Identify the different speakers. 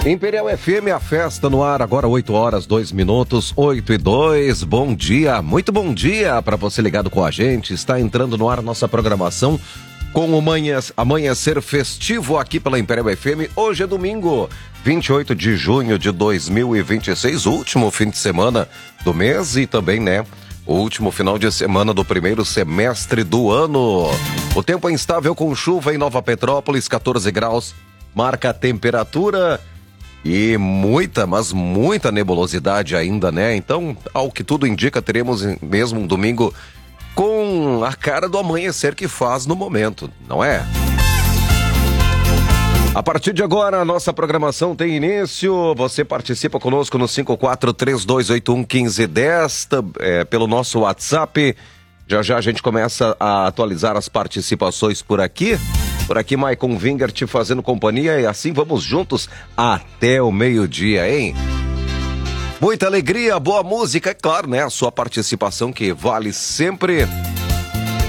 Speaker 1: Imperial FM, a festa no ar, agora 8 horas, 2 minutos, 8 e 2. Bom dia, muito bom dia para você ligado com a gente. Está entrando no ar nossa programação com o amanhecer festivo aqui pela Imperial FM. Hoje é domingo, 28 de junho de 2026, último fim de semana do mês e também, o último final de semana do primeiro semestre do ano. O tempo é instável com chuva em Nova Petrópolis, 14 graus, marca a temperatura. E muita, mas muita nebulosidade ainda, Então, ao que tudo indica, teremos mesmo um domingo com a cara do amanhecer que faz no momento, não é? A partir de agora, a nossa programação tem início. Você participa conosco no 5432811510, pelo nosso WhatsApp. Já a gente começa a atualizar as participações por aqui. Por aqui, Maicon Wingert fazendo companhia e assim vamos juntos até o meio-dia, hein? Muita alegria, boa música, é claro, a sua participação que vale sempre.